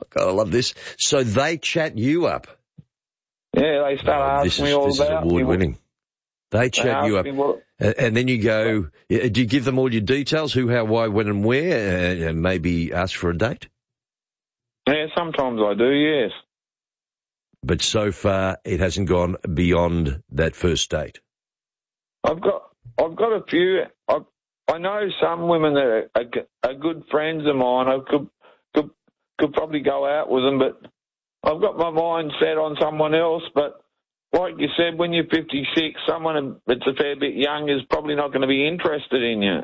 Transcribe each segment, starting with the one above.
God, I love this. So they chat you up. Yeah, they start asking me all about. This is award-winning. They chat you up. And then you go, do you give them all your details, who, how, why, when and where, and maybe ask for a date? Yeah, sometimes I do, yes. But so far, it hasn't gone beyond that first date. I've got a few. I know some women that are good friends of mine. I could probably go out with them, but I've got my mind set on someone else. But like you said, when you're 56, someone that's a fair bit young is probably not going to be interested in you.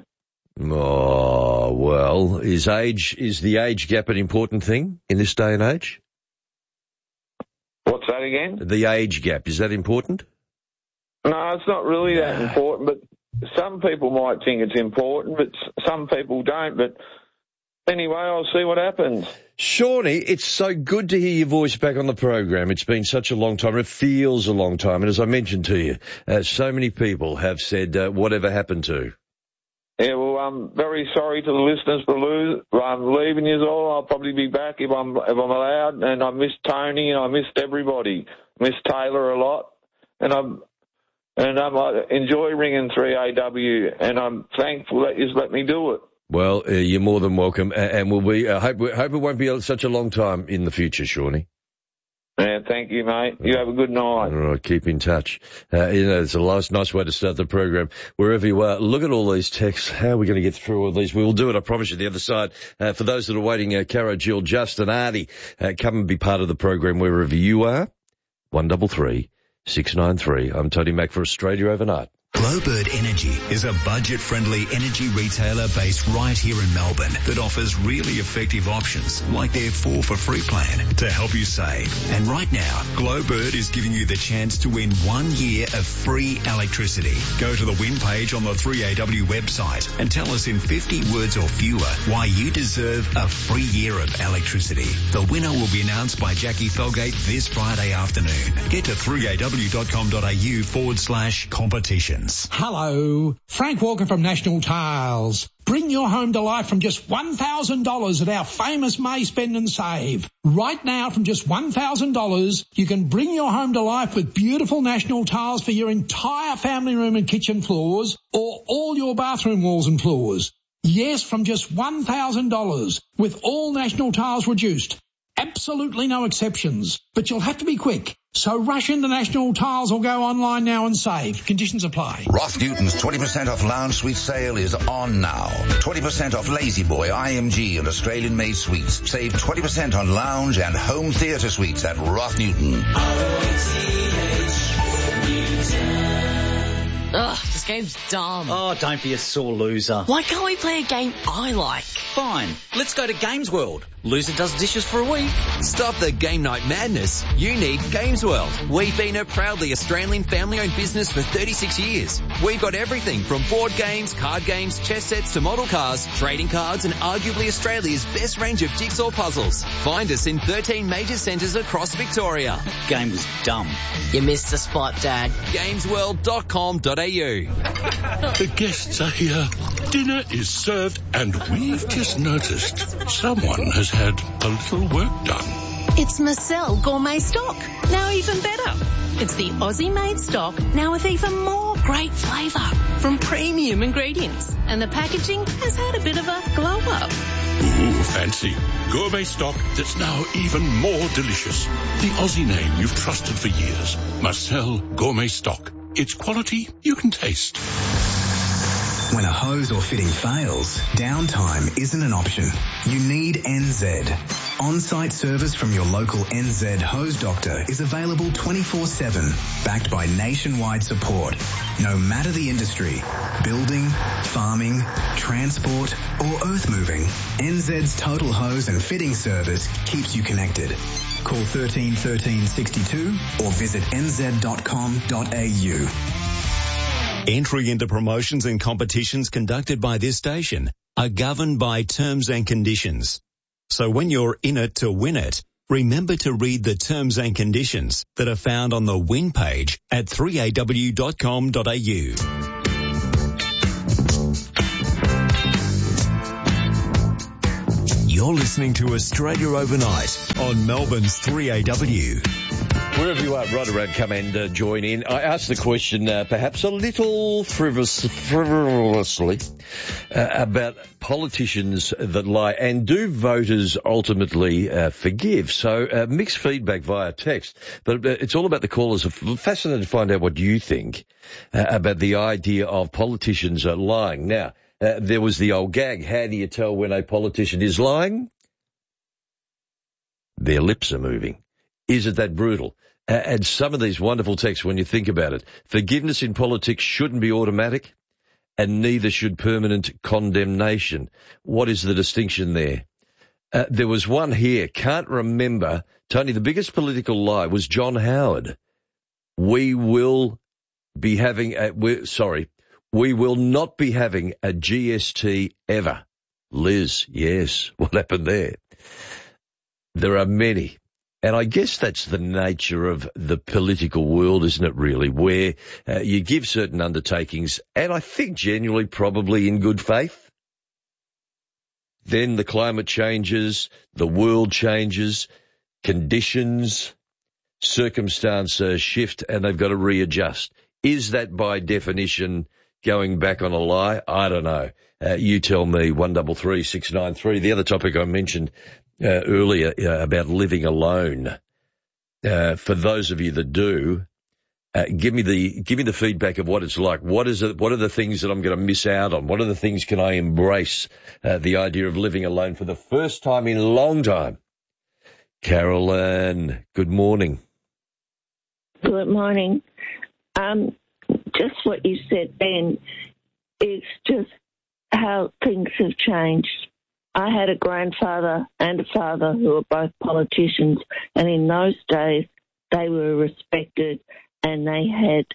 Oh, well, is the age gap an important thing in this day and age? What's that again? The age gap, is that important? No, it's not really that important, but some people might think it's important, but some people don't. But anyway, I'll see what happens. Shawnee, it's so good to hear your voice back on the program. It's been such a long time. It feels a long time. And as I mentioned to you, so many people have said, whatever happened to? Yeah, well, I'm very sorry to the listeners for leaving you all. I'll probably be back if I'm allowed. And I missed Tony and I missed everybody. Missed Taylor a lot. And I enjoy ringing 3AW, and I'm thankful that you've let me do it. Well, you're more than welcome, and we'll be. Hope it won't be such a long time in the future, Shawnee. Yeah, thank you, mate. You have a good night. All right, keep in touch. It's a nice way to start the program. Wherever you are, look at all these texts. How are we going to get through all these? We will do it, I promise you, the other side. For those that are waiting, Caro, Jill, Justin, Artie, come and be part of the program wherever you are. 133 693. I'm Tony Mack for Australia Overnight. Glowbird Energy is a budget-friendly energy retailer based right here in Melbourne that offers really effective options like their 4 for free plan to help you save. And right now, Glowbird is giving you the chance to win 1 year of free electricity. Go to the win page on the 3AW website and tell us in 50 words or fewer why you deserve a free year of electricity. The winner will be announced by Jackie Felgate this Friday afternoon. Get to 3aw.com.au/competition. Hello, Frank Walker from National Tiles. Bring your home to life from just $1,000 at our famous May Spend and Save. Right now, from just $1,000, you can bring your home to life with beautiful National Tiles for your entire family room and kitchen floors, or all your bathroom walls and floors. Yes, from just $1,000, with all National Tiles reduced. Absolutely no exceptions, but you'll have to be quick. So rush into National Tiles or go online now and save. Conditions apply. Roth Newton's 20% off lounge suite sale is on now. 20% off Lazy Boy, IMG and Australian-made suites. Save 20% on lounge and home theatre suites at Roth Newton. Ugh, this game's dumb. Oh, don't be a sore loser. Why can't we play a game I like? Fine, let's go to Games World. Loser does dishes for a week. Stop the game night madness. You need Games World. We've been a proudly Australian family-owned business for 36 years. We've got everything from board games, card games, chess sets to model cars, trading cards and arguably Australia's best range of jigsaw puzzles. Find us in 13 major centres across Victoria. Game was dumb. You missed the spot, Dad. Gamesworld.com.au. The guests are here. Dinner is served and we've just noticed someone has had a little work done. It's Marcel Gourmet Stock, now even better. It's the Aussie-made stock, now with even more great flavour from premium ingredients. And the packaging has had a bit of a glow-up. Ooh, fancy. Gourmet stock that's now even more delicious. The Aussie name you've trusted for years. Marcel Gourmet Stock. It's quality you can taste. When a hose or fitting fails, downtime isn't an option. You need NZ. On-site service from your local NZ hose doctor is available 24/7, backed by nationwide support. No matter the industry, building, farming, transport or earth moving, NZ's total hose and fitting service keeps you connected. Call 13 13 62 or visit nz.com.au. Entry into promotions and competitions conducted by this station are governed by terms and conditions. So when you're in it to win it, remember to read the terms and conditions that are found on the win page at 3aw.com.au. You're listening to Australia Overnight on Melbourne's 3AW. Wherever you are, right around, come and join in. I asked the question, perhaps a little frivolously, about politicians that lie, and do voters ultimately forgive? So mixed feedback via text, but it's all about the callers. Fascinated to find out what you think about the idea of politicians lying. Now, there was the old gag, how do you tell when a politician is lying? Their lips are moving. Is it that brutal? And some of these wonderful texts, when you think about it, forgiveness in politics shouldn't be automatic, and neither should permanent condemnation. What is the distinction there? There was one here, can't remember. Tony, the biggest political lie was John Howard. We will not be having a GST ever. Liz, yes, what happened there? There are many. And I guess that's the nature of the political world, isn't it, really, where you give certain undertakings, and I think genuinely probably in good faith. Then the climate changes, the world changes, conditions, circumstance shift, and they've got to readjust. Is that by definition going back on a lie? I don't know. You tell me, 133 693. The other topic I mentioned earlier about living alone. For those of you that do, give me the feedback of what it's like. What is it? What are the things that I'm going to miss out on? What are the things can I embrace? The idea of living alone for the first time in a long time. Carolyn, good morning. Good morning. Just what you said, Ben, it's just how things have changed. I had a grandfather and a father who were both politicians, and in those days they were respected and they had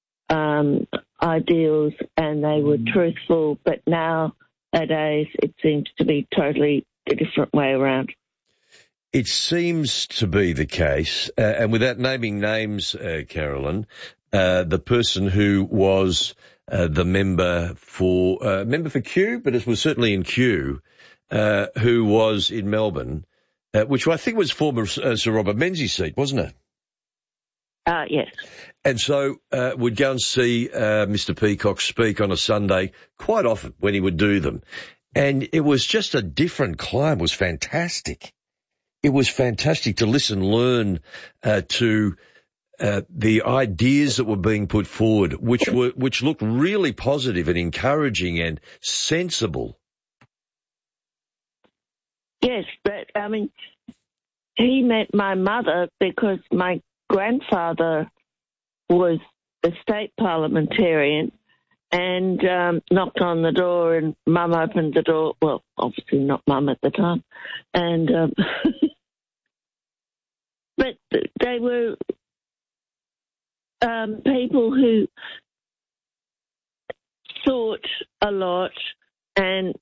ideals and they were truthful, but nowadays it seems to be totally a different way around. It seems to be the case, and without naming names, Carolyn, the person who was the member for Kew, but it was certainly in Kew, who was in Melbourne, which I think was former Sir Robert Menzies' seat, wasn't it? Yes. And so we'd go and see Mr. Peacock speak on a Sunday quite often when he would do them. And it was just a different climb. It was fantastic. It was fantastic to listen, learn to the ideas that were being put forward, which looked really positive and encouraging and sensible. Yes, but, I mean, he met my mother because my grandfather was a state parliamentarian and knocked on the door, and Mum opened the door. Well, obviously not Mum at the time. And but they were people who thought a lot, and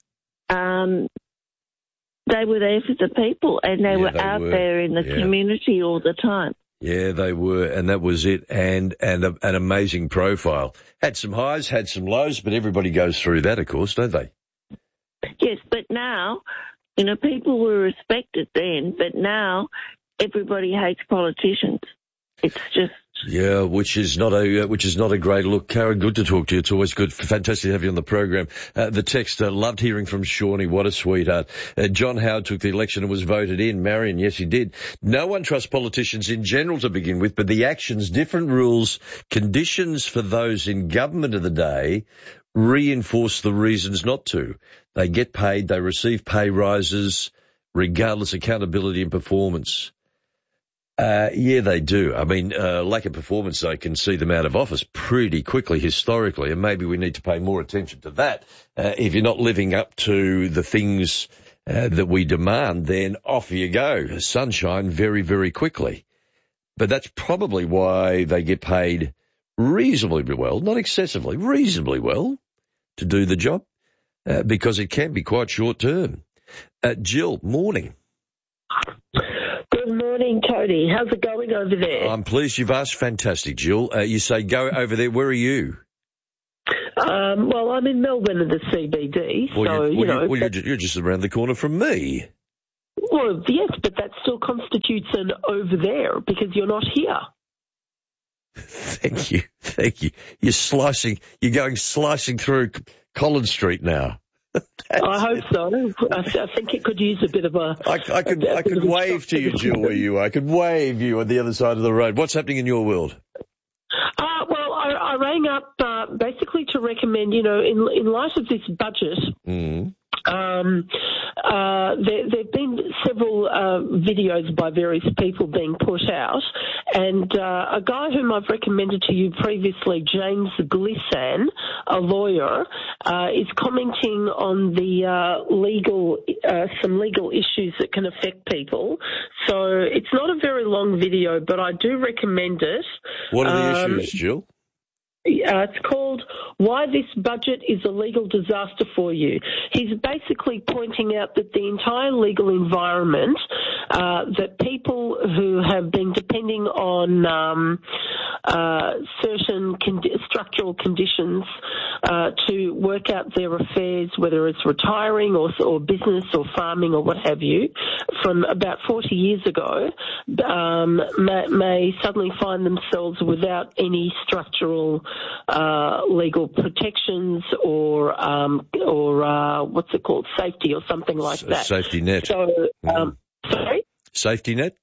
they were there for the people, and they were out there in the community all the time. Yeah, they were, and that was it, and an amazing profile. Had some highs, had some lows, but everybody goes through that, of course, don't they? Yes, but now, people were respected then, but now everybody hates politicians. It's just... Yeah, which is not a great look. Karen, good to talk to you. It's always good. Fantastic to have you on the program. The text, loved hearing from Shawnee. What a sweetheart. John Howard took the election and was voted in. Marion, yes, he did. No one trusts politicians in general to begin with, but the actions, different rules, conditions for those in government of the day reinforce the reasons not to. They get paid, they receive pay rises, regardless of accountability and performance. Yeah, they do. I mean, lack of performance, I can see them out of office pretty quickly historically, and maybe we need to pay more attention to that. If you're not living up to the things that we demand, then off you go. Sunshine very, very quickly. But that's probably why they get paid reasonably well, not excessively, reasonably well to do the job, because it can be quite short term. Jill, morning. Good morning, Tony. How's it going over there? I'm pleased you've asked. Fantastic, Jill. You say go over there. Where are you? Well, I'm in Melbourne in the CBD, you're just around the corner from me. Well, yes, but that still constitutes an over there because you're not here. Thank you. You're going slicing through Collins Street now. I hope so. I think it could use a bit of a... I could wave to you, Jill, where you are. I could wave you on the other side of the road. What's happening in your world? Well, I rang up basically to recommend, in light of this budget... There have been several videos by various people being put out, and a guy whom I've recommended to you previously, James Glissan, a lawyer, is commenting on the some legal issues that can affect people. So it's not a very long video, but I do recommend it. What are the issues, Jill? It's called Why This Budget is a Legal Disaster for You. He's basically pointing out that the entire legal environment, that people who have been depending on certain structural conditions to work out their affairs, whether it's retiring or business or farming or what have you, from about 40 years ago, may suddenly find themselves without any structural legal protections or what's it called, safety or something like that. Safety net. So, sorry? Safety net?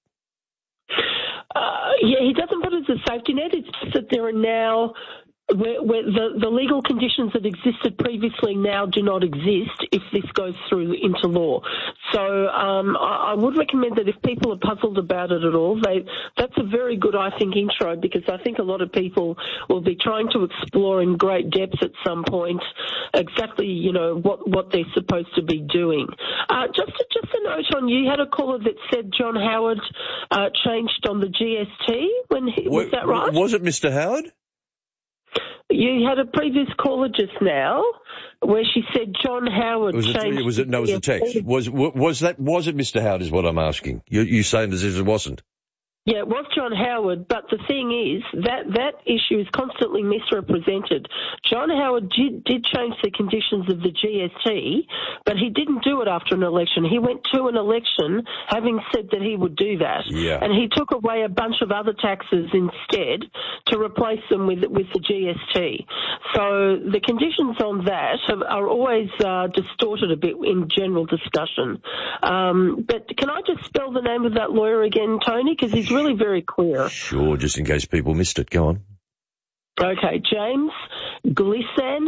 Yeah, he doesn't put it as a safety net. It's just that there are now... Where the legal conditions that existed previously now do not exist if this goes through into law. So I would recommend that if people are puzzled about it at all, that's a very good, I think, intro, because I think a lot of people will be trying to explore in great depth at some point exactly, what they're supposed to be doing. Just a note on, you had a caller that said John Howard changed on the GST. Was that right? Was it Mr. Howard? You had a previous caller just now where she said John Howard changed. Was it a text. Was it Mr. Howard is what I'm asking. You're saying as if it wasn't. Yeah, it was John Howard, but the thing is that issue is constantly misrepresented. John Howard did change the conditions of the GST, but he didn't do it after an election. He went to an election having said that he would do that, and he took away a bunch of other taxes instead to replace them with the GST. So the conditions on that are always distorted a bit in general discussion. But can I just spell the name of that lawyer again, Tony? Because he's really very clear. Sure, just in case people missed it. Go on. Okay, James Glissan,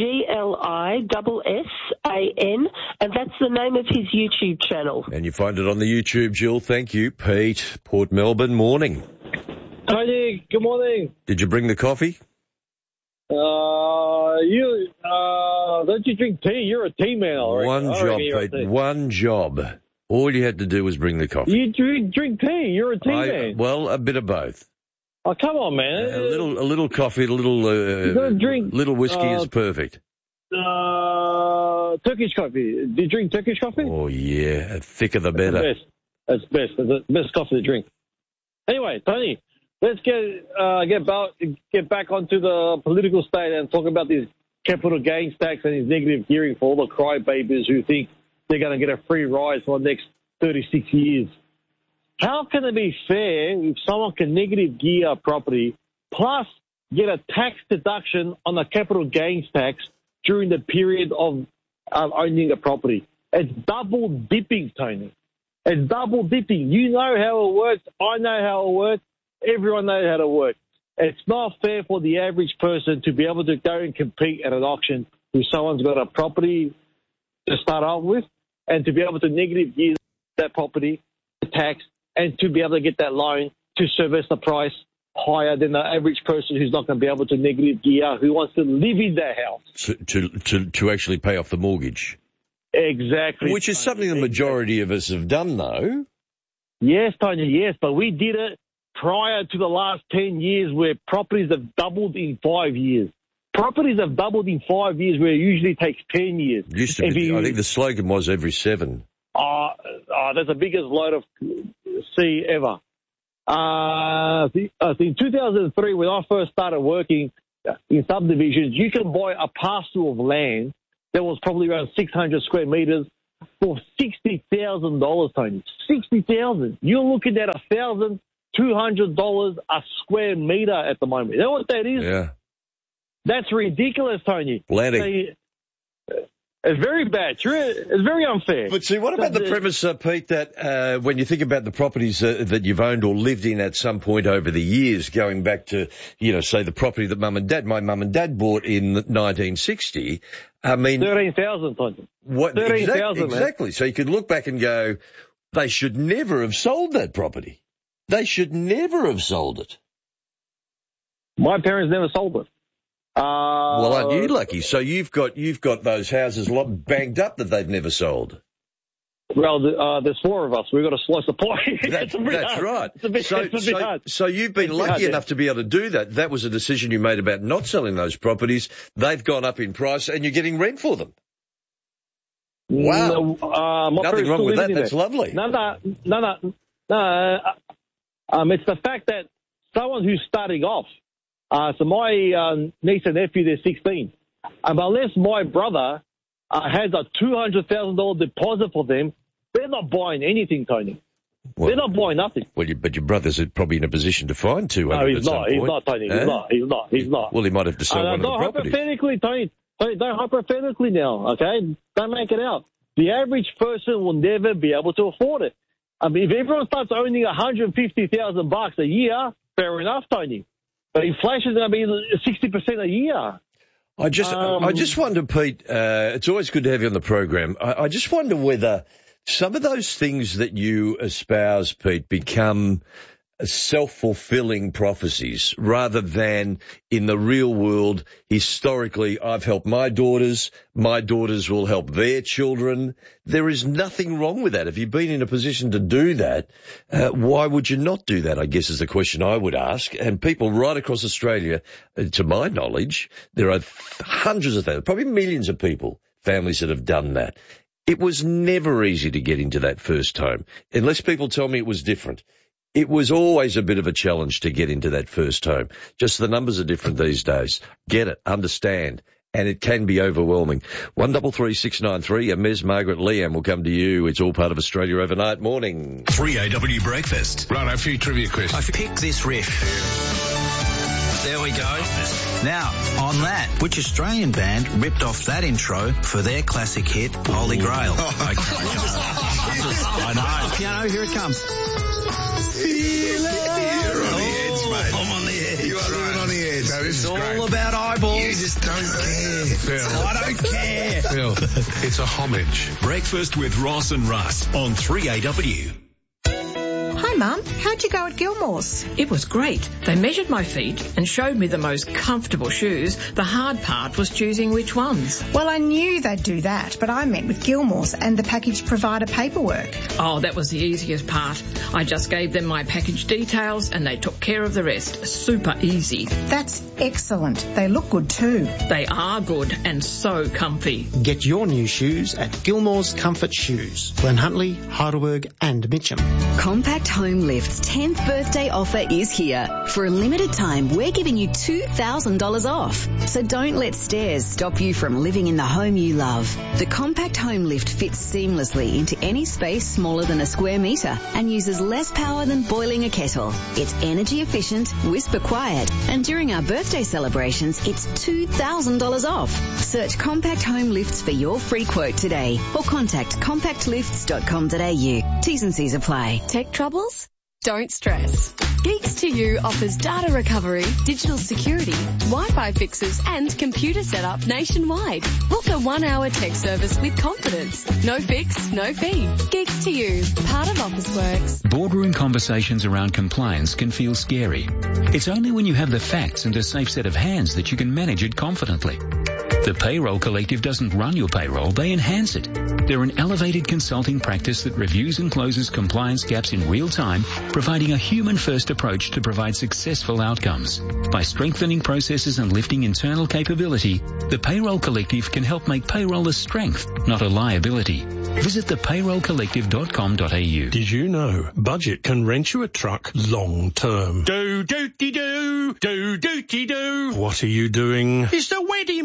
Glissan, and that's the name of his YouTube channel. And you find it on the YouTube, Jill. Thank you. Pete, Port Melbourne, morning. Tony, good morning. Did you bring the coffee? Don't you drink tea? You're a tea man. One job, Pete. One job. All you had to do was bring the coffee. You drink tea. You're a tea man. Well, a bit of both. Oh, come on, man. A little coffee, a little whiskey is perfect. Turkish coffee. Do you drink Turkish coffee? Oh, yeah. Thicker the better. That's best. That's the best coffee to drink. Anyway, Tony, let's get back onto the political state and talk about this capital gains tax and his negative gearing for all the crybabies who think they're going to get a free ride for the next 36 years. How can it be fair if someone can negative gear a property plus get a tax deduction on the capital gains tax during the period of owning a property? It's double dipping, Tony. It's double dipping. You know how it works. I know how it works. Everyone knows how it works. It's not fair for the average person to be able to go and compete at an auction if someone's got a property to start off with and to be able to negative gear that property, the tax, and to be able to get that loan to service the price higher than the average person who's not going to be able to negative gear, who wants to live in their house. To actually pay off the mortgage. Exactly. Which is something the majority of us have done, though. Yes, Tony, yes, but we did it prior to the last 10 years where properties have doubled in 5 years. Properties have doubled in 5 years where it usually takes 10 years. Used to be, I think the slogan was every 7. That's the biggest load of C ever. I think 2003, when I first started working in subdivisions, you can buy a parcel of land that was probably around 600 square meters for $60,000, Tony. $60,000. You're looking at $1,200 a square metre at the moment. You know what that is? Yeah. That's ridiculous, Tony. Plenty. It's very bad. It's very unfair. But see, what about the premise, Pete, that when you think about the properties that you've owned or lived in at some point over the years, going back to, say the property that my mum and dad bought in 1960, I mean... 13,000, Tony. 13,000, exactly. So you could look back and go, they should never have sold that property. They should never have sold it. My parents never sold it. Well, aren't you lucky? So you've got those houses banged up that they've never sold. Well, there's four of us. We've got to slice the pie. That's right. It's a bit hard. So you've been lucky enough to be able to do that. That was a decision you made about not selling those properties. They've gone up in price, and you're getting rent for them. Wow. Nothing wrong with that. That's lovely. No. It's the fact that someone who's starting off. So my niece and nephew, they're 16. Unless my brother has a $200,000 deposit for them, they're not buying anything, Tony. Well, they're not buying nothing. Well, but your brother's probably in a position to find 200. No, he's not. He's not, Tony. He's not. Well, he might have to sell one of the properties. Hypothetically, Tony, don't hypothetically now, okay? Don't make it out. The average person will never be able to afford it. I mean, if everyone starts owning $150,000 a year, fair enough, Tony. But inflation is going to be 60% a year. I just wonder, Pete, it's always good to have you on the program. I just wonder whether some of those things that you espouse, Pete, become self-fulfilling prophecies rather than in the real world. Historically, I've helped my daughters will help their children. There is nothing wrong with that. If you've been in a position to do that, why would you not do that, I guess is the question I would ask. And people right across Australia, to my knowledge, there are hundreds of thousands, probably millions of people, families that have done that. It was never easy to get into that first home, unless people tell me it was different. It was always a bit of a challenge to get into that first home. Just the numbers are different these days. Get it, understand, and it can be overwhelming. 133693, and Ms. Margaret Liam will come to you. It's all part of Australia Overnight. Morning. 3AW Breakfast. Right, a few trivia questions. I pick this riff. There we go. Now, on that, which Australian band ripped off that intro for their classic hit, Holy Grail? I know. Piano, here it comes. You're on the edge, mate. I'm on the edge. You are living on the edge. No, it's all about eyeballs. You just don't care. Phil. I don't care. Phil, it's a homage. Breakfast with Ross and Russ on 3AW. Hi, Mum. How'd you go at Gilmore's? It was great. They measured my feet and showed me the most comfortable shoes. The hard part was choosing which ones. Well, I knew they'd do that, but I met with Gilmore's and the package provider paperwork. Oh, that was the easiest part. I just gave them my package details and they took care of the rest. Super easy. That's excellent. They look good too. They are good and so comfy. Get your new shoes at Gilmore's Comfort Shoes, Glen Huntly, Heidelberg and Mitcham. Compact Home Lift's 10th birthday offer is here. For a limited time, we're giving you $2,000 off. So don't let stairs stop you from living in the home you love. The Compact Home Lift fits seamlessly into any space smaller than a square metre and uses less power than boiling a kettle. It's energy efficient, whisper quiet, and during our birthday celebrations, it's $2,000 off. Search Compact Home Lifts for your free quote today or contact compactlifts.com.au. T's and C's apply. Tech troubles? Don't stress. Geeks to You offers data recovery, digital security, Wi-Fi fixes and computer setup nationwide. Book a 1-hour tech service with confidence. No fix, no fee. Geeks to You, part of Officeworks. Boardroom conversations around compliance can feel scary. It's only when you have the facts and a safe set of hands that you can manage it confidently. The Payroll Collective doesn't run your payroll, they enhance it. They're an elevated consulting practice that reviews and closes compliance gaps in real time, providing a human-first approach to provide successful outcomes. By strengthening processes and lifting internal capability, the Payroll Collective can help make payroll a strength, not a liability. Visit thepayrollcollective.com.au. Did you know Budget can rent you a truck long term? Do-do-de-do, do-do-de-do. What are you doing? It's the wedding march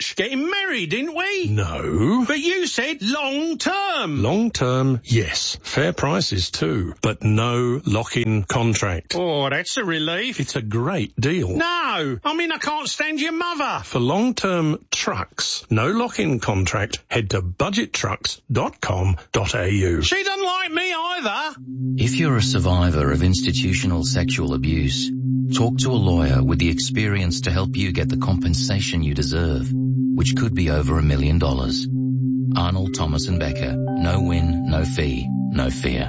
Mitch. Getting married, didn't we? No. But you said long term. Long term, yes. Fair prices too, but no lock-in contract. Oh, that's a relief. It's a great deal. No, I mean I can't stand your mother. For long-term trucks, no lock-in contract, head to budgettrucks.com.au. She doesn't like me either. If you're a survivor of institutional sexual abuse, talk to a lawyer with the experience to help you get the compensation you deserve, which could be over $1 million. Arnold, Thomas and Becker. No win, no fee, no fear.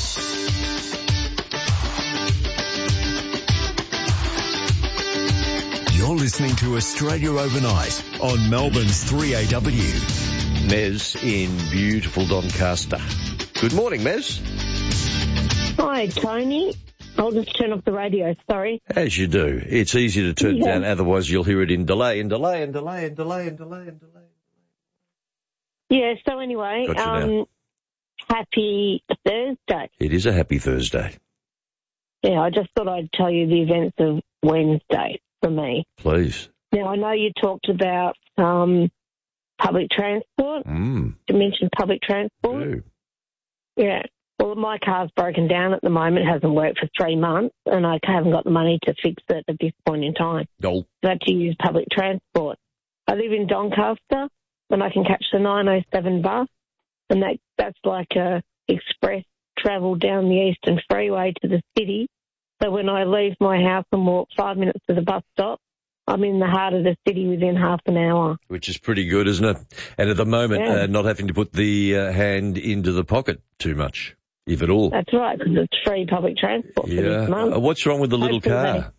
You're listening to Australia Overnight on Melbourne's 3AW. Mez in beautiful Doncaster. Good morning, Mez. Hi, Tony. I'll just turn off the radio, sorry. As you do. It's easy to turn down, otherwise you'll hear it in delay. Yeah, so anyway, happy Thursday. It is a happy Thursday. Yeah, I just thought I'd tell you the events of Wednesday for me. Please. Now, I know you talked about public transport. You mentioned public transport. Ooh. Yeah. Well, my car's broken down at the moment. It hasn't worked for 3 months, and I haven't got the money to fix it at this point in time. No. I have to use public transport. I live in Doncaster, and I can catch the 907 bus, and that's like a express travel down the Eastern Freeway to the city. So when I leave my house and walk 5 minutes to the bus stop, I'm in the heart of the city within half an hour. Which is pretty good, isn't it? And at the moment, not having to put the hand into the pocket too much, if at all. That's right, because it's free public transport for this month. What's wrong with the little car?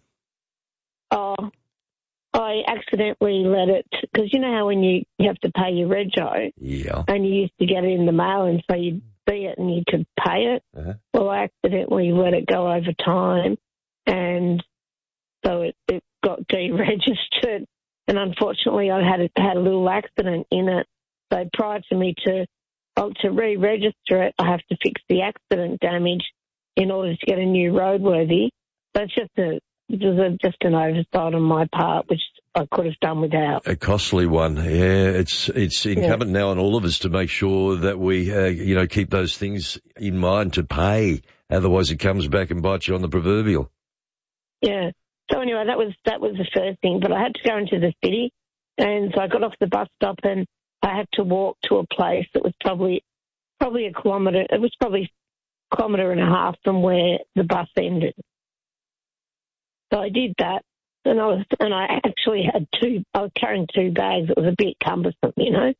I accidentally let it, because you know how when you have to pay your rego, and you used to get it in the mail, and so you'd see it and you could pay it. Well, I accidentally let it go over time, and so it got deregistered, and unfortunately I had a little accident in it. So prior to me to re-register it, I have to fix the accident damage in order to get a new roadworthy. That's just just an oversight on my part, which I could have done without. A costly one, yeah. It's incumbent now on all of us to make sure that we, keep those things in mind to pay. Otherwise, it comes back and bites you on the proverbial. Yeah. So anyway, that was the first thing. But I had to go into the city, and so I got off the bus stop, and I had to walk to a place that was probably a kilometre. It was probably a kilometre and a half from where the bus ended. So I did that, and I actually had I was carrying 2 bags. It was a bit cumbersome, you know.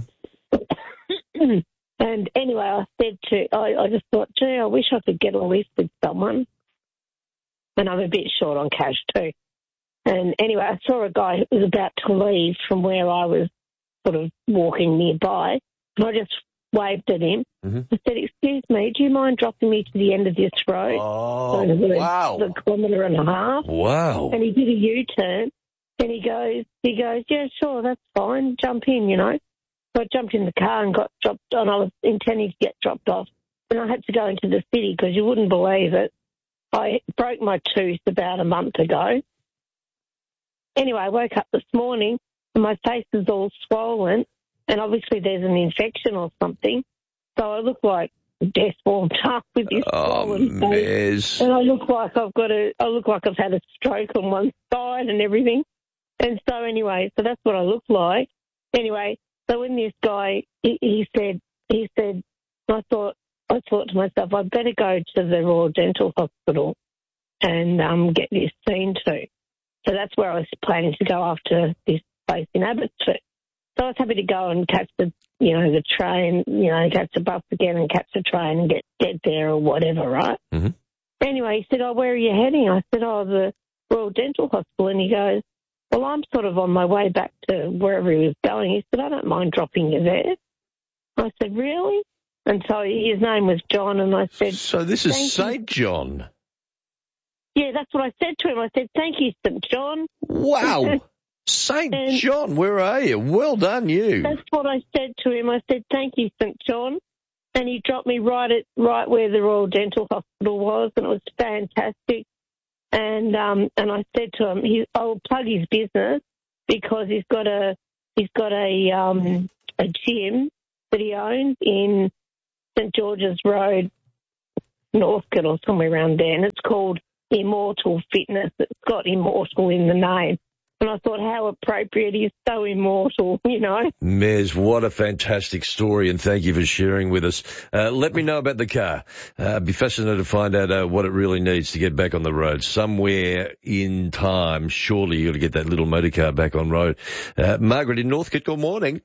And anyway, I just thought, gee, I wish I could get a lift with someone. And I'm a bit short on cash too. And anyway, I saw a guy who was about to leave from where I was sort of walking nearby, and I just waved at him. I said, excuse me, do you mind dropping me to the end of this road? Oh, wow. A kilometre and a half. Wow. And he did a U-turn, and he goes, yeah, sure, that's fine, jump in, you know. So I jumped in the car and got dropped on. I was intending to get dropped off, and I had to go into the city because you wouldn't believe it. I broke my tooth about a month ago. Anyway, I woke up this morning and my face is all swollen, and obviously there's an infection or something. So I look like death warmed up with this swollen face. And I look like I've had a stroke on one side and everything. And so anyway, so that's what I look like. Anyway, so when this guy, he said, I thought to myself, I'd better go to the Royal Dental Hospital and get this seen to. So that's where I was planning to go after this place in Abbotsford. So I was happy to go and catch the train, catch the bus again and catch the train and get there or whatever, right? Anyway, he said, where are you heading? I said, the Royal Dental Hospital. And he goes, well, I'm sort of on my way back to wherever he was going. He said, I don't mind dropping you there. I said, really? And so his name was John, and I said... So this is St. John? Yeah, that's what I said to him. I said, thank you, St. John. Wow. St. John, where are you? Well done, you. That's what I said to him. I said, thank you, St. John. And he dropped me right where the Royal Dental Hospital was, and it was fantastic. And I said to him, I'll plug his business because he's got a He's got a gym that he owns in St George's Road, Northcote or somewhere around there, and it's called Immortal Fitness. It's got immortal in the name. And I thought, how appropriate. He's so immortal, you know. Mez, what a fantastic story, and thank you for sharing with us. Let me know about the car. I'd be fascinated to find out what it really needs to get back on the road. Somewhere in time, surely you've got to get that little motor car back on road. Margaret in Northcote, good morning.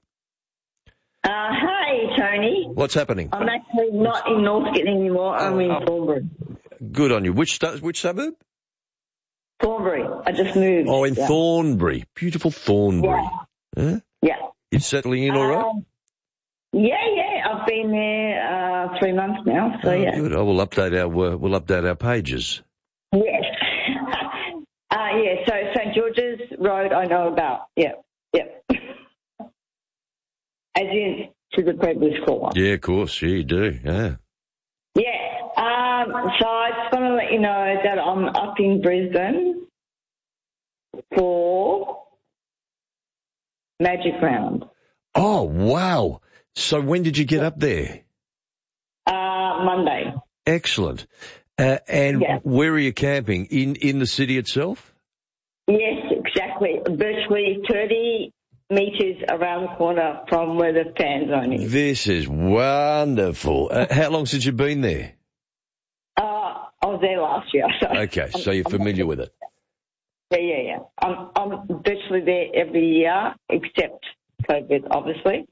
Hi, Tony. What's happening? I'm actually not in Northcote anymore. I'm in Thornbury. Good on you. Which suburb? Thornbury. I just moved. Oh, in Thornbury. Beautiful Thornbury. Yeah. Huh? Yeah. You settling in all right? Yeah. I've been there 3 months now, so yeah. Good. We'll update our pages. Yes. So St George's Road I know about. Yeah. As in to the previous call. Yeah, of course. Yeah, you do. Yeah. Yeah. So I just want to let you know that I'm up in Brisbane for Magic Round. Oh, wow. So when did you get up there? Monday. Excellent. And where are you camping? In the city itself? Yes, exactly. Virtually 30 metres around the corner from where the fan zone is. This is wonderful. How long since you've been there? I was there last year. So okay, so you're familiar with it. Yeah. I'm virtually there every year, except COVID, obviously.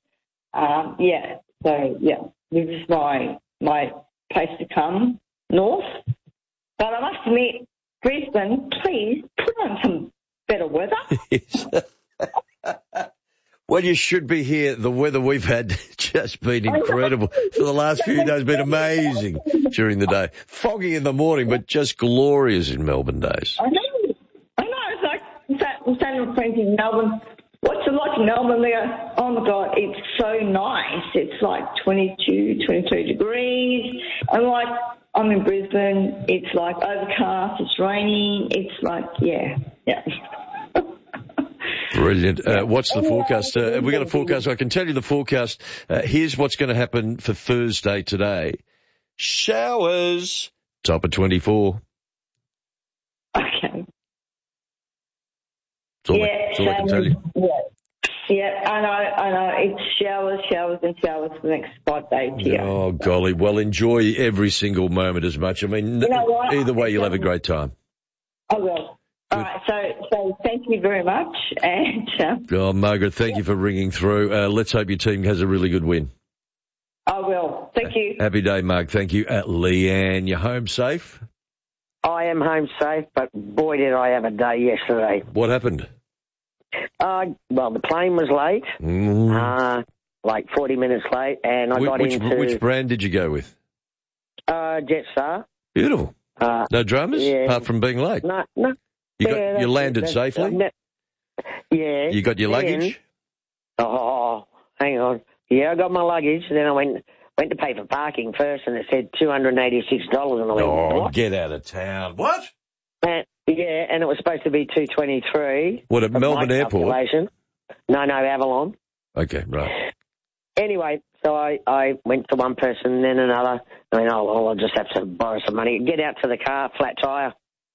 This is my place to come north. But I must admit, Brisbane, please put on some better weather. Well, you should be here. The weather we've had just been incredible. For the last few days, been amazing during the day. Foggy in the morning, but just glorious in Melbourne days. I know. It's like, I'm saying to friends in Melbourne, what's it like in Melbourne? They go, oh my God, it's so nice. It's like 22, 23 degrees. And like, I'm in Brisbane. It's like overcast. It's raining. It's like, yeah. Brilliant. What's the forecast? Have we got a forecast? I can tell you the forecast. Here's what's going to happen for Thursday today. Showers. Top of 24. Okay. That's all I can tell you. Yeah, I know. It's showers and showers for the next 5 days here. Oh, golly. Well, enjoy every single moment as much. I mean, you know what? Either way, you'll have a great time. I will. All right, so thank you very much. And Margaret, thank you for ringing through. Let's hope your team has a really good win. I will. Thank you. Happy day, Mark. Thank you. Leanne, you home safe? I am home safe, but boy, did I have a day yesterday. What happened? Well, the plane was late, like 40 minutes late, and I got into... Which brand did you go with? Jetstar. Beautiful. No dramas, apart from being late? No. You landed safely? Yeah. You got your luggage? Oh, hang on. Yeah, I got my luggage. Then I went to pay for parking first, and it said $286, and I went, what? Get out of town. What? And it was supposed to be $223. What, at Melbourne Airport? No, Avalon. Okay, right. Anyway, so I went to one person, then another. I mean, I'll just have to borrow some money. Get out to the car, flat tyre.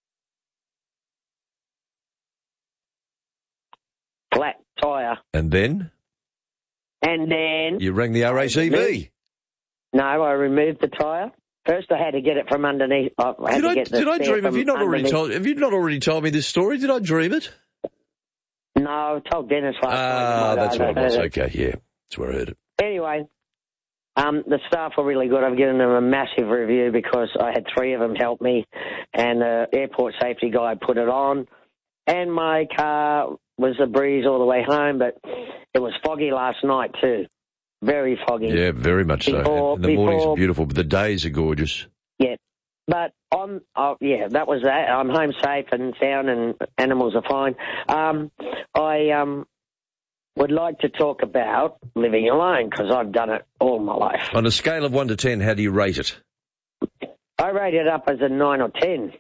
Flat tyre. And then? You rang the RACV? No, I removed the tyre. First, I had to get it from underneath. Did I dream? Have you not already told me this story? Did I dream it? No, I told Dennis last night. That's what it was. Okay, yeah. That's where I heard it. Anyway, the staff were really good. I've given them a massive review because I had 3 of them help me, and the airport safety guy put it on, and my car was a breeze all the way home, but it was foggy last night too. Very foggy. Yeah, very much so. And the mornings are beautiful, but the days are gorgeous. Yeah. But that was that. I'm home safe and sound, and animals are fine. I would like to talk about living alone because I've done it all my life. On a scale of 1 to 10, how do you rate it? I rate it up as a 9 or 10.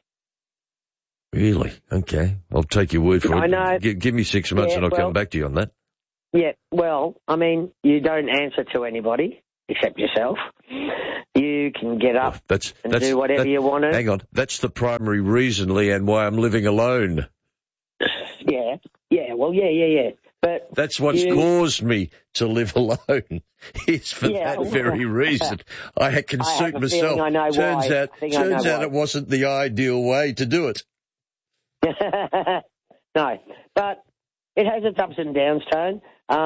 Really? Okay. I'll take your word for it. I know. Give me 6 months and I'll come back to you on that. Yeah, well, I mean, you don't answer to anybody except yourself. You can get up and do whatever you want to. Hang on. That's the primary reason, Leanne, why I'm living alone. Yeah. But that's what's caused me to live alone. It's for that very reason. I can suit myself. Turns out it wasn't the ideal way to do it. No, but it has its ups and downs, Tone.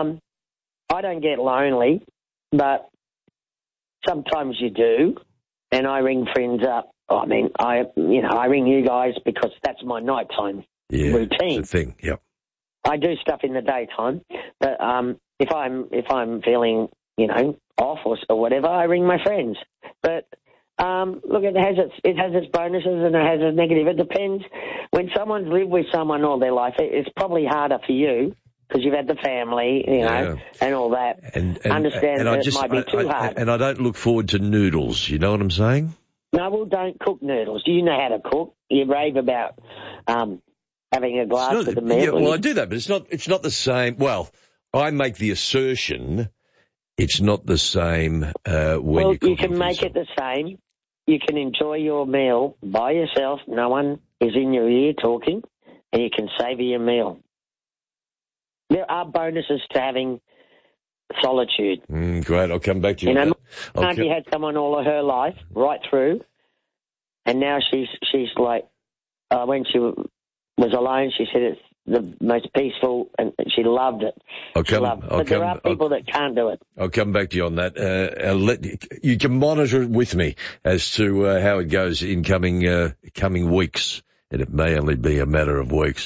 I don't get lonely, but sometimes you do, and I ring friends up. I mean, I ring you guys because that's my nighttime routine. It's a thing. Yep. I do stuff in the daytime, but if I'm feeling off or whatever, I ring my friends. But look, it has its bonuses and it has its negative. It depends. When someone's lived with someone all their life, it's probably harder for you because you've had the family, and all that. And understand that it might be too hard. And I don't look forward to noodles. You know what I'm saying? No, well, don't cook noodles. Do you know how to cook? You rave about having a glass of the meal. Yeah, well, I do that, but it's not the same. Well, I make the assertion it's not the same when you can make it the same. You can enjoy your meal by yourself. No one is in your ear talking, and you can savour your meal. There are bonuses to having solitude. Great, I'll come back to you. Auntie had someone all of her life, right through, and now she's like, when she was alone, she said it's the most peaceful, and she loved it. But there are people that can't do it. I'll come back to you on that. You can monitor it with me as to how it goes in coming weeks. And it may only be a matter of weeks.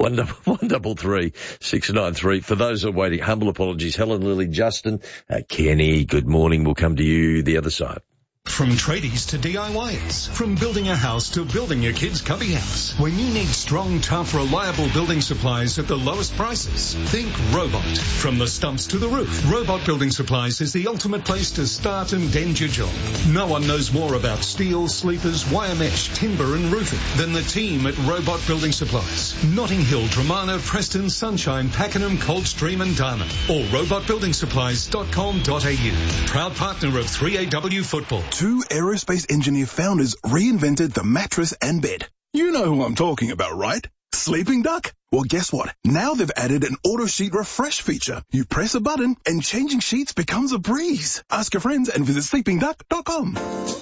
133 693. For those who are waiting, humble apologies. Helen, Lily, Justin, Kenny, good morning. We'll come to you the other side. From tradies to DIYers, from building a house to building your kid's cubby house. When you need strong, tough, reliable building supplies at the lowest prices, think Robot. From the stumps to the roof, Robot Building Supplies is the ultimate place to start and end your job. No one knows more about steel, sleepers, wire mesh, timber and roofing than the team at Robot Building Supplies. Notting Hill, Dramana, Preston, Sunshine, Pakenham, Coldstream and Darman. Or robotbuildingsupplies.com.au. Proud partner of 3AW Football. Two aerospace engineer founders reinvented the mattress and bed. You know who I'm talking about, right? Sleeping Duck? Well, guess what? Now they've added an auto sheet refresh feature. You press a button and changing sheets becomes a breeze. Ask your friends and visit sleepingduck.com.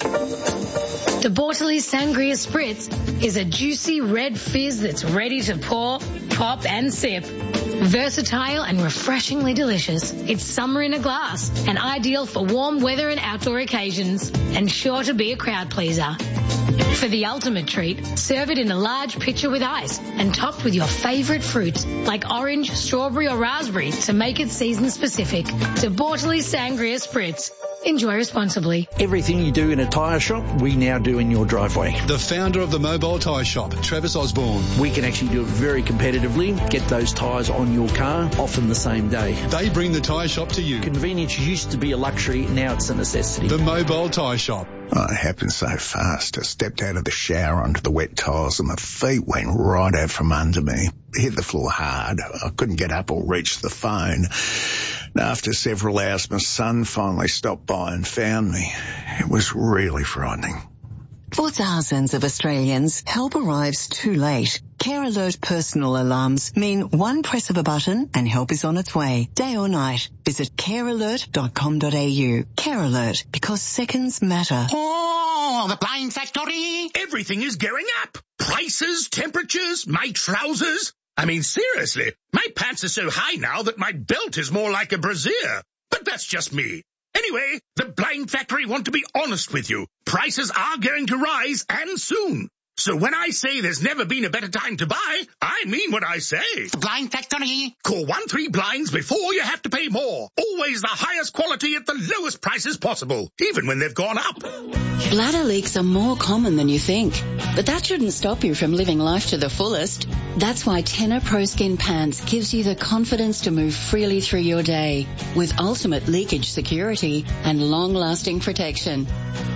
The Bortoli Sangria Spritz is a juicy red fizz that's ready to pour, pop and sip. Versatile and refreshingly delicious. It's summer in a glass and ideal for warm weather and outdoor occasions, and sure to be a crowd pleaser. For the ultimate treat, serve it in a large pitcher with ice and topped with your favourite fruits like orange, strawberry or raspberry to make it season specific. The Bortoli Sangria Spritz. Enjoy responsibly. Everything you do in a tyre shop, we now do in your driveway. The founder of the Mobile Tyre Shop, Travis Osborne. We can actually do it very competitively, get those tyres on your car, often the same day. They bring the tyre shop to you. Convenience used to be a luxury, now it's a necessity. The Mobile Tyre Shop. Oh, it happened so fast. I stepped out of the shower onto the wet tiles and my feet went right out from under me. Hit the floor hard. I couldn't get up or reach the phone. After several hours, my son finally stopped by and found me. It was really frightening. For thousands of Australians, help arrives too late. Care Alert personal alarms mean one press of a button and help is on its way, day or night. Visit carealert.com.au. Care Alert, because seconds matter. Oh, the Blind Factory! Everything is going up. Prices, temperatures, my trousers. I mean, seriously, my pants are so high now that my belt is more like a brassiere. But that's just me. Anyway, the Blind Factory want to be honest with you. Prices are going to rise, and soon. So when I say there's never been a better time to buy, I mean what I say. The Blind Factory. Call 13Blinds before you have to pay more. Always the highest quality at the lowest prices possible, even when they've gone up. Bladder leaks are more common than you think, but that shouldn't stop you from living life to the fullest. That's why Tenor Pro Skin Pants gives you the confidence to move freely through your day with ultimate leakage security and long-lasting protection.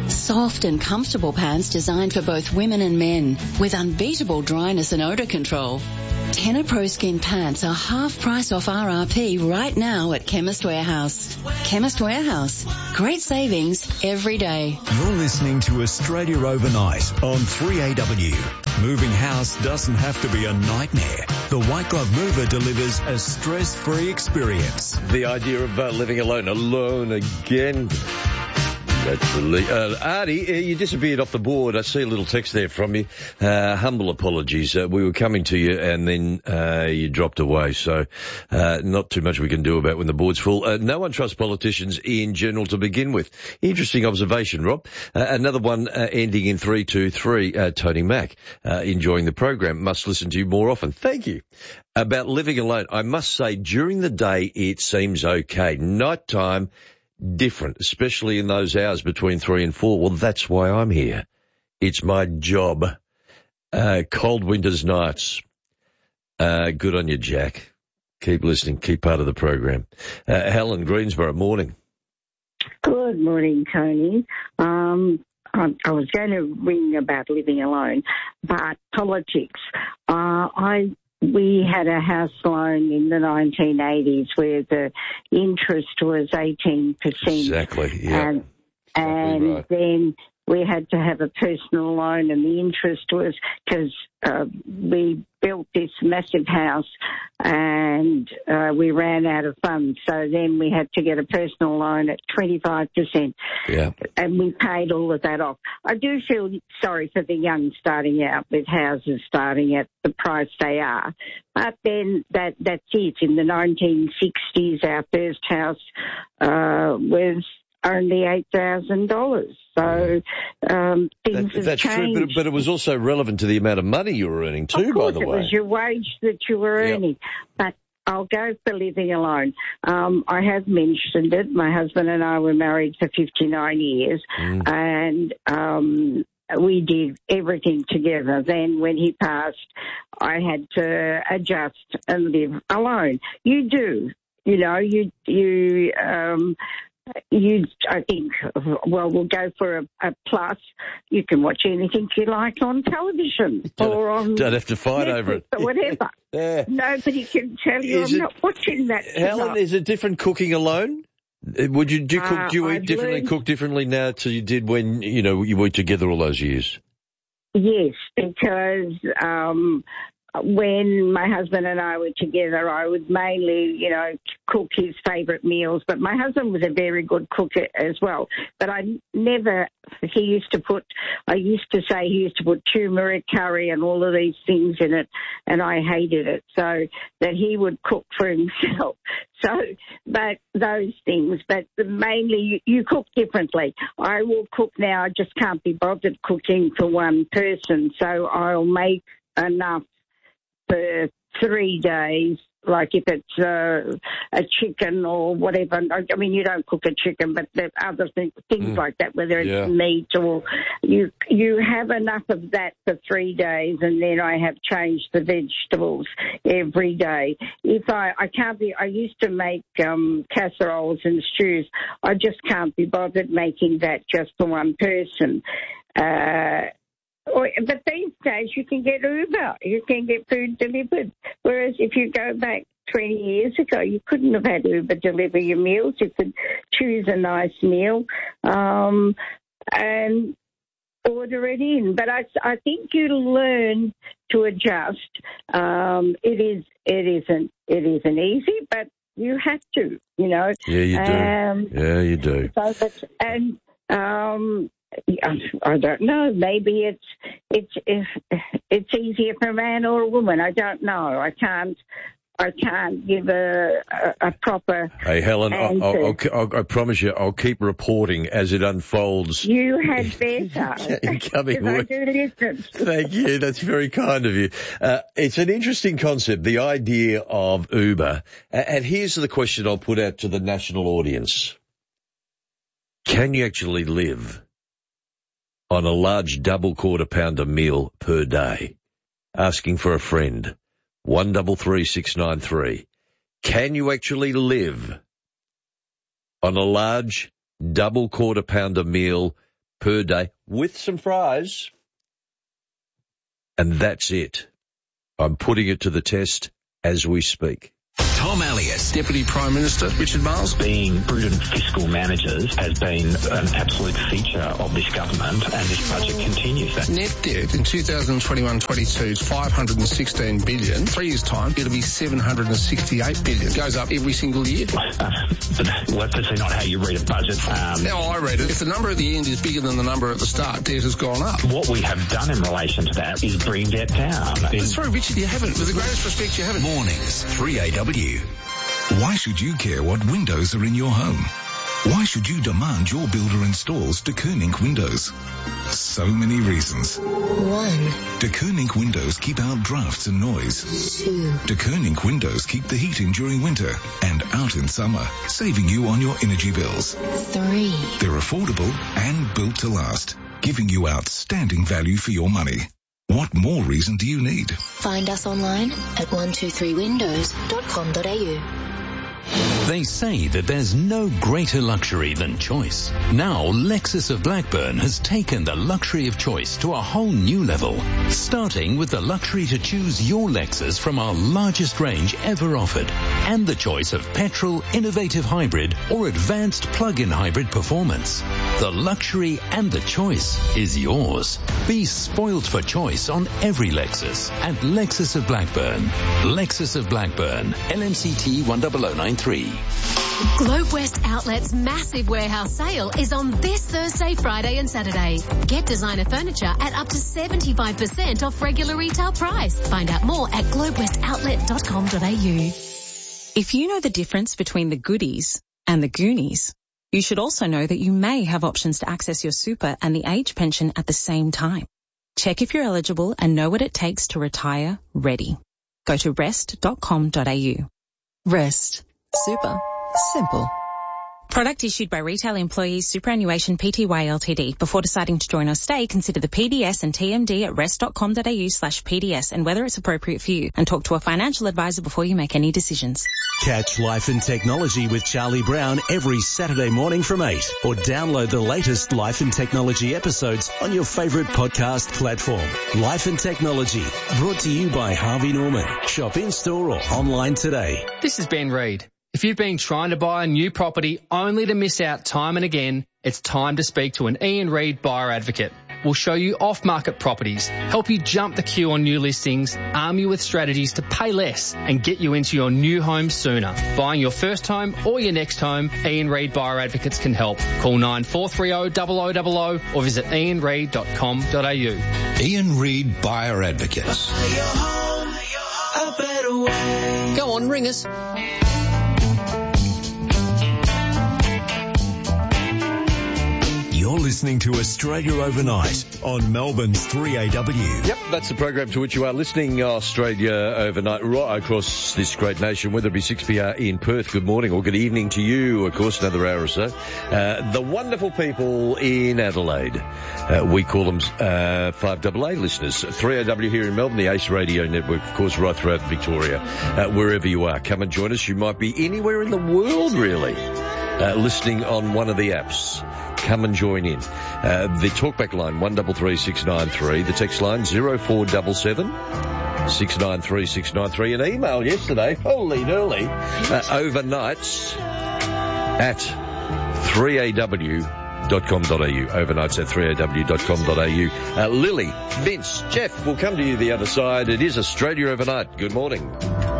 Soft and comfortable pants designed for both women and men with unbeatable dryness and odour control. Tenor Pro Skin pants are half price off RRP right now at Chemist Warehouse. Chemist Warehouse. Great savings every day. You're listening to Australia Overnight on 3AW. Moving house doesn't have to be a nightmare. The White Glove Mover delivers a stress-free experience. The idea of living alone again. That's Artie, you disappeared off the board. I see a little text there from you. Humble apologies. We were coming to you and then you dropped away. So not too much we can do about when the board's full. No one trusts politicians in general to begin with. Interesting observation, Rob. Another one ending in 323, Tony Mack, enjoying the program. Must listen to you more often. Thank you. About living alone, I must say during the day it seems okay. Nighttime, different, especially in those hours between 3 and 4. Well, that's why I'm here. It's my job. Cold winter's nights. Good on you, Jack. Keep listening. Keep part of the program. Helen, Greensboro, morning. Good morning, Tony. I was going to ring about living alone, but politics. We had a house loan in the 1980s where the interest was 18%. Exactly, yeah. And right. then we had to have a personal loan, and the interest was because we built this massive house and we ran out of funds. So then we had to get a personal loan at 25%. Yeah. And we paid all of that off. I do feel sorry for the young starting out with houses starting at the price they are. But then that's it. In the 1960s, our first house was only $8,000. So things have that's changed. True, but it was also relevant to the amount of money you were earning too, by the way. Of course, it was your wage that you were earning. But I'll go for living alone. I have mentioned it. My husband and I were married for 59 years, and we did everything together. Then when he passed, I had to adjust and live alone. You do. You know, I think, well, we'll go for a plus. You can watch anything you like on television or on Don't have to fight Netflix over it. or whatever. Yeah. Nobody can tell you I'm not watching that. Helen, is it different cooking alone? Do you eat differently, cook differently now to you did when, you were together all those years? Yes, because when my husband and I were together, I would mainly, cook his favourite meals. But my husband was a very good cook as well. But I used to put turmeric curry and all of these things in it, and I hated it. So that he would cook for himself. But those things. But mainly you cook differently. I will cook now. I just can't be bothered cooking for one person. So I'll make enough for 3 days, like if it's a chicken or whatever. I mean, you don't cook a chicken, but there are other things like that, whether it's meat or you have enough of that for 3 days, and then I have changed the vegetables every day. I used to make casseroles and stews. I just can't be bothered making that just for one person. But these days you can get Uber. You can get food delivered. Whereas if you go back 20 years ago, you couldn't have had Uber deliver your meals. You could choose a nice meal and order it in. But I think you learn to adjust. It isn't easy, but you have to, Yeah, you do. Yeah, you do. I don't know. Maybe it's easier for a man or a woman. I don't know. I can't give a proper. Hey, Helen, answer. I promise you, I'll keep reporting as it unfolds. You had better. Incoming I do listen. Thank you. That's very kind of you. It's an interesting concept, the idea of Uber. And here's the question I'll put out to the national audience. Can you actually live on a large double quarter pounder meal per day? Asking for a friend. 133693. Can you actually live on a large double quarter pounder meal per day with some fries. And that's it. I'm putting it to the test as we speak. Tom Elliott. Deputy Prime Minister Richard Marles. Being prudent fiscal managers has been an absolute feature of this government, and this budget continues that. Net debt in 2021-22 is $516 billion. 3 years' time, it'll be $768 billion. Goes up every single year. But that's obviously not how you read a budget. Now I read it. If the number at the end is bigger than the number at the start, debt has gone up. What we have done in relation to that is bring debt down. Sorry, Richard, you haven't. With the greatest respect, you haven't. Mornings, 3AW. Why should you care what windows are in your home? Why should you demand your builder installs De Koning windows? So many reasons. 1. De Koning windows keep out drafts and noise. 2. De Koning windows keep the heat in during winter and out in summer, saving you on your energy bills. 3. They're affordable and built to last, giving you outstanding value for your money. What more reason do you need? Find us online at 123windows.com.au. They say that there's no greater luxury than choice. Now, Lexus of Blackburn has taken the luxury of choice to a whole new level, starting with the luxury to choose your Lexus from our largest range ever offered, and the choice of petrol, innovative hybrid, or advanced plug-in hybrid performance. The luxury and the choice is yours. Be spoiled for choice on every Lexus at Lexus of Blackburn. Lexus of Blackburn, LMCT 10093. Globe West Outlet's massive warehouse sale is on this Thursday, Friday and Saturday. Get designer furniture at up to 75% off regular retail price. Find out more at globewestoutlet.com.au. If you know the difference between the goodies and the Goonies, you should also know that you may have options to access your super and the age pension at the same time. Check if you're eligible and know what it takes to retire ready. Go to rest.com.au. Rest. Super. Simple. Product issued by Retail Employees Superannuation Pty Ltd. Before deciding to join or stay, consider the PDS and TMD at rest.com.au/PDS and whether it's appropriate for you, and talk to a financial advisor before you make any decisions. Catch Life and Technology with Charlie Brown every Saturday morning from 8, or download the latest Life and Technology episodes on your favourite podcast platform. Life and Technology, brought to you by Harvey Norman. Shop in-store or online today. This is Ben Reid. If you've been trying to buy a new property only to miss out time and again, it's time to speak to an Ian Reid buyer advocate. We'll show you off-market properties, help you jump the queue on new listings, arm you with strategies to pay less and get you into your new home sooner. Buying your first home or your next home, Ian Reid Buyer Advocates can help. Call 9430 0000 or visit ianreid.com.au. Ian Reid Buyer Advocates. Go on, ring us. You're listening to Australia Overnight on Melbourne's 3AW. Yep, that's the program to which you are listening, Australia Overnight, right across this great nation, whether it be 6PR in Perth. Good morning or good evening to you, of course, another hour or so. The wonderful people in Adelaide. We call them 5AA listeners. 3AW here in Melbourne, the Ace Radio Network, of course, right throughout Victoria. Wherever you are, come and join us. You might be anywhere in the world, really, listening on one of the apps. Come and join in. The talkback line, 133693. The text line, 0477 693 693. An email yesterday, holy early, overnights at 3aw.com.au. Overnights at 3aw.com.au. Lily, Vince, Jeff, we'll come to you the other side. It is Australia Overnight. Good morning.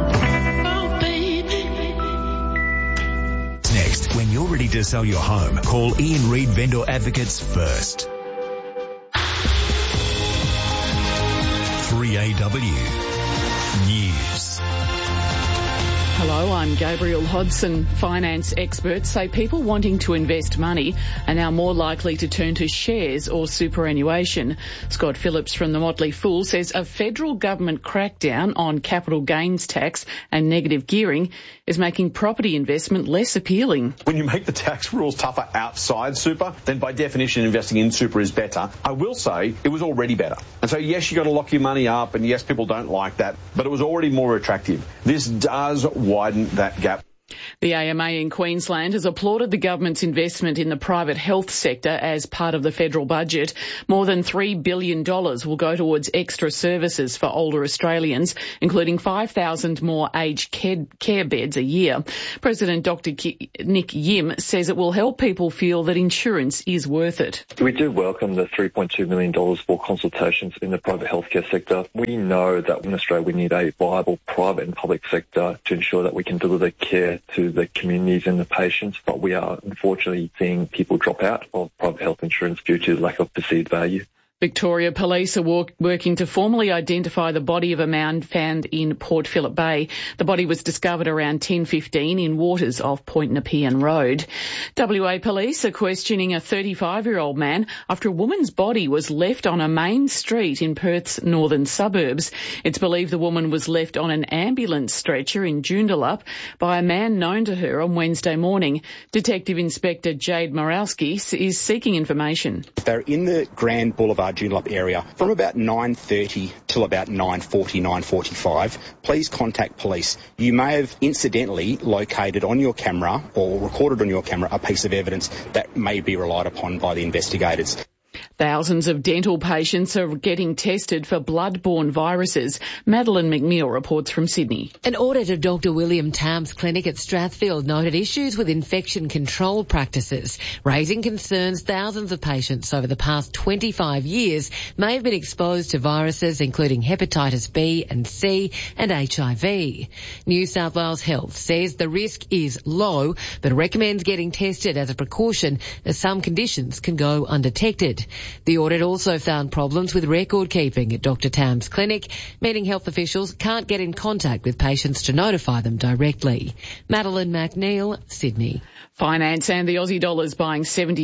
Next, when you're ready to sell your home, call Ian Reid Vendor Advocates first. 3AW News. Hello, I'm Gabriel Hodson. Finance experts say people wanting to invest money are now more likely to turn to shares or superannuation. Scott Phillips from the Motley Fool says a federal government crackdown on capital gains tax and negative gearing is making property investment less appealing. When you make the tax rules tougher outside super, then by definition investing in super is better. I will say it was already better. And so yes, you've got to lock your money up, and yes, people don't like that, but it was already more attractive. This does widen that gap. The AMA in Queensland has applauded the government's investment in the private health sector as part of the federal budget. More than $3 billion will go towards extra services for older Australians, including 5,000 more aged care beds a year. President Dr. Nick Yim says it will help people feel that insurance is worth it. We do welcome the $3.2 million for consultations in the private healthcare sector. We know that in Australia we need a viable private and public sector to ensure that we can deliver care to the communities and the patients, but we are unfortunately seeing people drop out of private health insurance due to lack of perceived value. Victoria Police are working to formally identify the body of a man found in Port Phillip Bay. The body was discovered around 10:15 in waters off Point Nepean Road. WA Police are questioning a 35-year-old man after a woman's body was left on a main street in Perth's northern suburbs. It's believed the woman was left on an ambulance stretcher in Joondalup by a man known to her on Wednesday morning. Detective Inspector Jade Morowski is seeking information. They're in the Grand Boulevard Joondalup area from about 9:30 till about 9:40, 9:45. Please contact police. You may have incidentally located on your camera or recorded on your camera a piece of evidence that may be relied upon by the investigators. Thousands of dental patients are getting tested for blood-borne viruses. Madeline McNeil reports from Sydney. An audit of Dr. William Tam's clinic at Strathfield noted issues with infection control practices, raising concerns thousands of patients over the past 25 years may have been exposed to viruses including hepatitis B and C and HIV. New South Wales Health says the risk is low, but recommends getting tested as a precaution as some conditions can go undetected. The audit also found problems with record keeping at Dr. Tam's clinic, meaning health officials can't get in contact with patients to notify them directly. Madeline McNeil, Sydney. Finance and the Aussie dollar's buying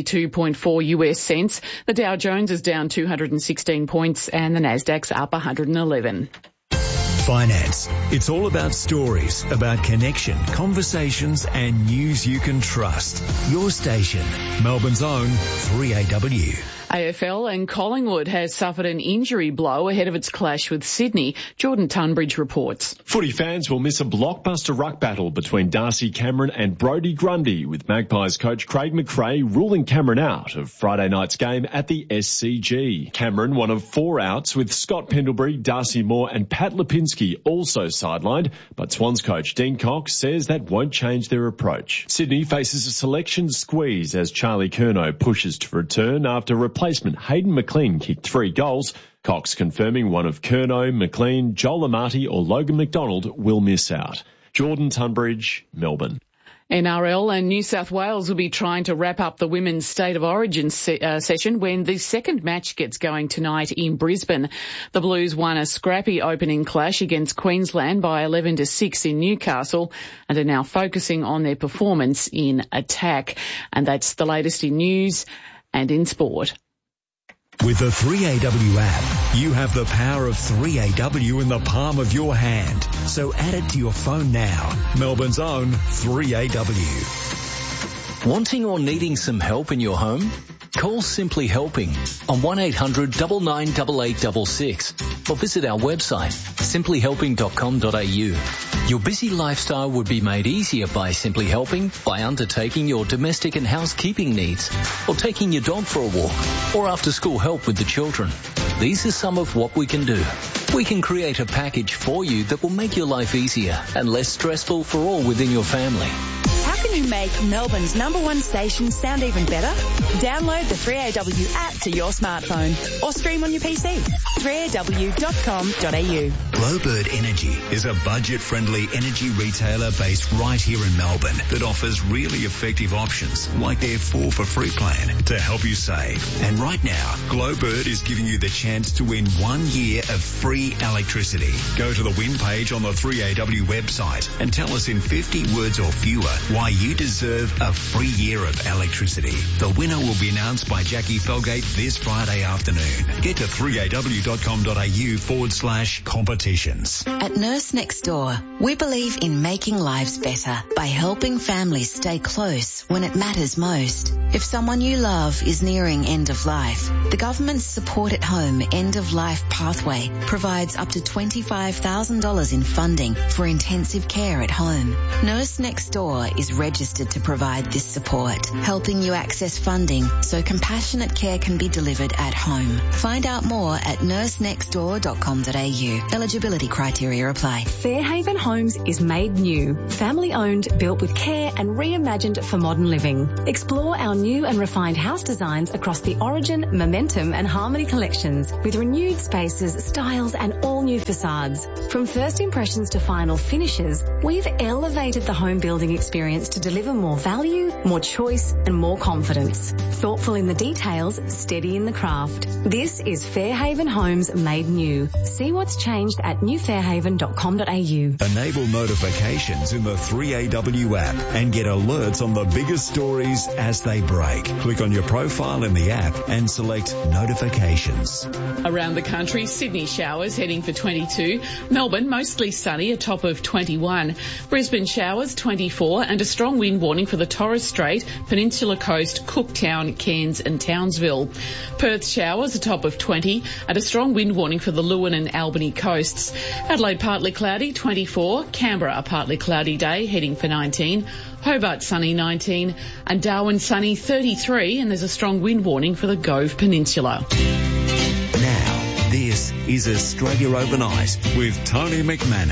72.4 US cents. The Dow Jones is down 216 points and the Nasdaq's up 111. Finance. It's all about stories, about connection, conversations and news you can trust. Your station, Melbourne's own 3AW. AFL and Collingwood has suffered an injury blow ahead of its clash with Sydney. Jordan Tunbridge reports. Footy fans will miss a blockbuster ruck battle between Darcy Cameron and Brodie Grundy, with Magpies coach Craig McRae ruling Cameron out of Friday night's game at the SCG. Cameron, one of 4 outs, with Scott Pendlebury, Darcy Moore and Pat Lipinski also sidelined, but Swans coach Dean Cox says that won't change their approach. Sydney faces a selection squeeze as Charlie Curnow pushes to return after replacement Hayden McLean kicked 3 goals. Cox confirming one of Curnow, McLean, Joel Amati or Logan McDonald will miss out. Jordan Tunbridge, Melbourne. NRL and New South Wales will be trying to wrap up the Women's State of Origin session when the second match gets going tonight in Brisbane. The Blues won a scrappy opening clash against Queensland by 11-6 in Newcastle and are now focusing on their performance in attack. And that's the latest in news and in sport. With the 3AW app, you have the power of 3AW in the palm of your hand. So add it to your phone now. Melbourne's own 3AW. Wanting or needing some help in your home? Call Simply Helping on 1-800-998866 or visit our website simplyhelping.com.au. Your busy lifestyle would be made easier by Simply Helping by undertaking your domestic and housekeeping needs, or taking your dog for a walk, or after school help with the children. These are some of what we can do. We can create a package for you that will make your life easier and less stressful for all within your family. How can you make Melbourne's #1 station sound even better? Download the 3AW app to your smartphone or stream on your PC. 3aw.com.au. Glowbird Energy is a budget-friendly energy retailer based right here in Melbourne that offers really effective options like their 4 for free plan to help you save. And right now, Glowbird is giving you the chance to win 1 year of free electricity. Go to the win page on the 3AW website and tell us in 50 words or fewer why you deserve a free year of electricity. The winner will be announced by Jackie Felgate this Friday afternoon. Get to 3aw.com.au/competition. politicians. At Nurse Next Door, we believe in making lives better by helping families stay close when it matters most. If someone you love is nearing end of life, the government's Support at Home End of Life Pathway provides up to $25,000 in funding for intensive care at home. Nurse Next Door is registered to provide this support, helping you access funding so compassionate care can be delivered at home. Find out more at nursenextdoor.com.au. Eligibility criteria apply. Fairhaven Homes is made new, family owned, built with care and reimagined for modern living. Explore our new and refined house designs across the Origin, Momentum and Harmony collections with renewed spaces, styles and all new facades. From first impressions to final finishes, we've elevated the home building experience to deliver more value, more choice and more confidence. Thoughtful in the details, steady in the craft. This is Fairhaven Homes made new. See what's changed at newfairhaven.com.au. Enable notifications in the 3AW app and get alerts on the biggest stories as they break. Click on your profile in the app and select notifications. Around the country, Sydney showers heading for 22. Melbourne mostly sunny, a top of 21. Brisbane showers 24 and a strong wind warning for the Torres Strait, Peninsula Coast, Cooktown, Cairns and Townsville. Perth showers, a top of 20 and a strong wind warning for the Lewin and Albany coasts. Adelaide partly cloudy, 24. Canberra a partly cloudy day heading for 19. Hobart sunny, 19 and Darwin sunny, 33 and there's a strong wind warning for the Gove Peninsula. Now, this is Australia Overnight with Tony McManus.